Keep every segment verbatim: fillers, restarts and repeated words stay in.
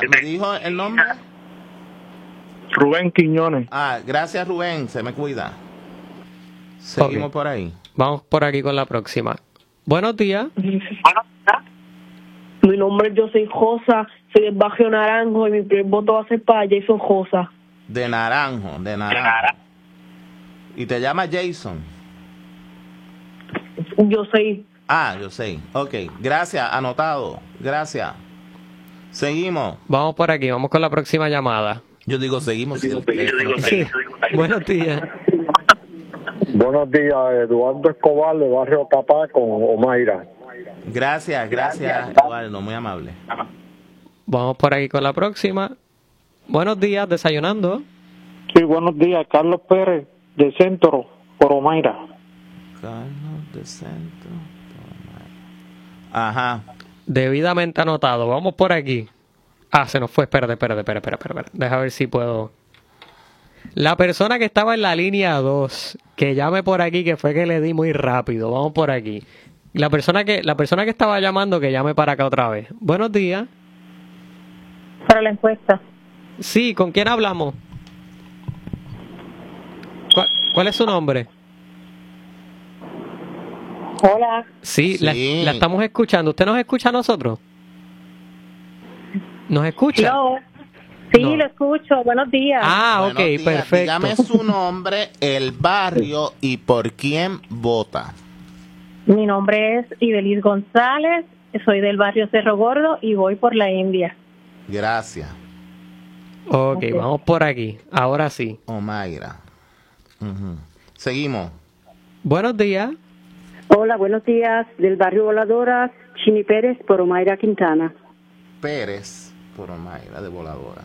¿me dijo el nombre? Rubén Quiñones. Ah, gracias Rubén, se me cuida. Seguimos Ok. por ahí. Vamos por aquí con la próxima. Buenos días. Mi nombre es José Josa, soy del barrio Naranjo y mi primer voto va a ser para Jason Josa. De Naranjo, de Naranjo. ¿Y te llamas Jason? Yo soy. Ah, yo sé. Ok, gracias, anotado. Gracias. Seguimos. Vamos por aquí, vamos con la próxima llamada. Yo digo seguimos. Si el teléfono está Sí. ahí. Buenos días. Buenos días, Eduardo Escobar de Barrio Capá con Omaira. Gracias, gracias, Eduardo, muy amable. Vamos por aquí con la próxima. Buenos días, desayunando. Sí, buenos días, Carlos Pérez de Centro, por Omaira. Carlos de Centro. Ajá. Debidamente anotado. Vamos por aquí. Ah, se nos fue. Espérate, espérate, espérate, espérate, espérate. Deja ver si puedo. La persona que estaba en la línea dos, que llame por aquí, que fue que le di muy rápido. Vamos por aquí. La persona que, la persona que estaba llamando, que llame para acá otra vez. Buenos días. Para la encuesta. Sí, ¿con quién hablamos? ¿Cuál, cuál es su nombre? Hola. Sí, Sí. La, la estamos escuchando. ¿Usted nos escucha a nosotros? ¿Nos escucha? Hello. Sí, No. lo escucho. Buenos días. Ah, Buenos ok, días. perfecto. Dígame su nombre, el barrio y por quién vota. Mi nombre es Ibelis González. Soy del barrio Cerro Gordo y voy por la India. Gracias. Ok, Ok. vamos por aquí. Ahora sí. Omaira. Ujú. Seguimos. Buenos días. Hola, buenos días. Del barrio Voladoras, Chini Pérez, por Omaira Quintana. Pérez por Omaira de Voladora.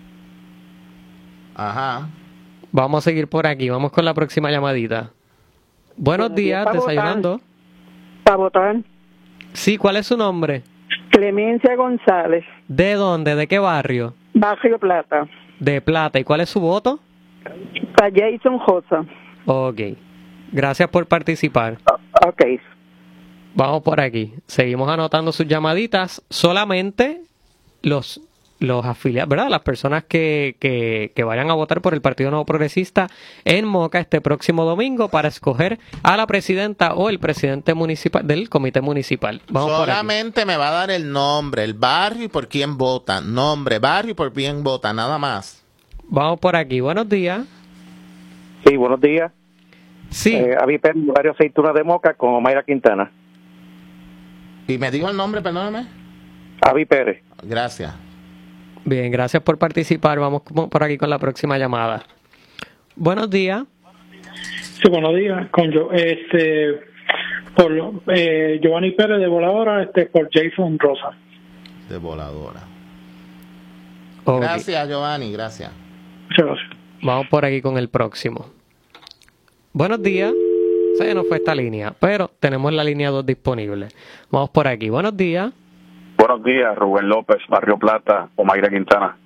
Ajá. Vamos a seguir por aquí. Vamos con la próxima llamadita. Buenos Buenos días, días, para desayunando. Para votar, Sí, ¿cuál es su nombre? Clemencia González, ¿De dónde? ¿De qué barrio? Barrio Plata. De Plata. ¿Y cuál es su voto? Para Jason Josa. Ok. Gracias por participar. Ok. Vamos por aquí. Seguimos anotando sus llamaditas. Solamente los, los afiliados, ¿verdad? Las personas que, que, que vayan a votar por el Partido Nuevo Progresista en Moca este próximo domingo para escoger a la presidenta o el presidente municipal del comité municipal. Vamos por aquí. Solamente me va a dar el nombre, el barrio y por quién vota. Nombre, barrio y por quién vota, nada más. Vamos por aquí. Buenos días. Sí, buenos días. Sí. Eh, Avi Pérez, Barrio Aceituna de Moca con Omaira Quintana. Y me dijo el nombre, perdóname. Avi Pérez. Gracias. Bien, gracias por participar. Vamos como por aquí con la próxima llamada. Buenos días. Sí, buenos días. Con yo, este, por eh, Giovanni Pérez de Voladora, este, por Jason Rosa. De Voladora. Ok. Gracias, Giovanni, gracias. Muchas gracias. Vamos por aquí con el próximo. Buenos días. Se nos fue esta línea, pero tenemos la línea dos disponible. Vamos por aquí. Buenos días. Buenos días, Rubén López, Barrio Plata, Omaira Quintana.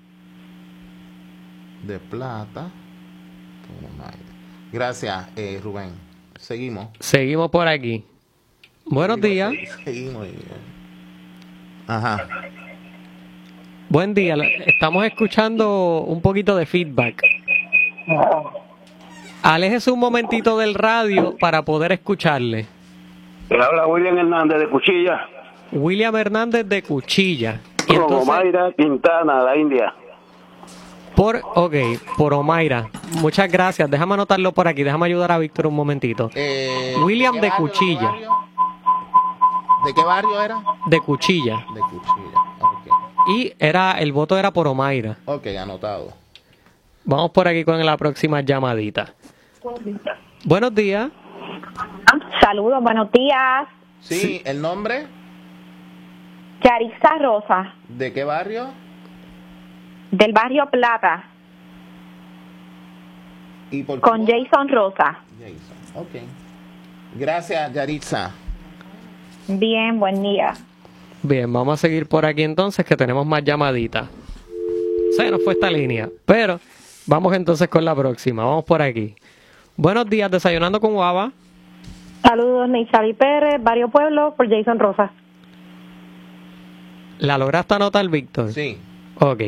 De Plata. por Omaira. Gracias, eh, Rubén. Seguimos. Seguimos por aquí. Buenos días. Seguimos. Ajá. Buen día. Estamos escuchando un poquito de feedback. Aléjese un momentito del radio para poder escucharle. Le habla William Hernández de Cuchilla. William Hernández de Cuchilla. Y Con entonces, Omaira Quintana, la India. por, ok, por Omaira. Muchas gracias. Déjame anotarlo por aquí. Déjame ayudar a Víctor un momentito. Eh, William ¿de de qué barrio, Cuchilla. ¿De qué barrio? ¿De qué barrio era? De Cuchilla. De Cuchilla. Ok. Y era el voto era por Omaira. Ok, anotado. Vamos por aquí con la próxima llamadita. Buenos días. Saludos, buenos días. Sí, ¿el nombre? Yarixa Rosa, ¿De qué barrio? del barrio Plata, ¿Y por con qué? Jason Rosa. Jason. Ok. Gracias, Yaritza. Bien, buen día. Bien, vamos a seguir por aquí entonces que tenemos más llamaditas. Se nos fue esta línea, pero vamos entonces con la próxima. Vamos por aquí. Buenos días, desayunando con Guava. Saludos, Neisali Pérez, Barrio Pueblo, por Jason Rosa. ¿La lograste anotar, Víctor? Sí. Ok.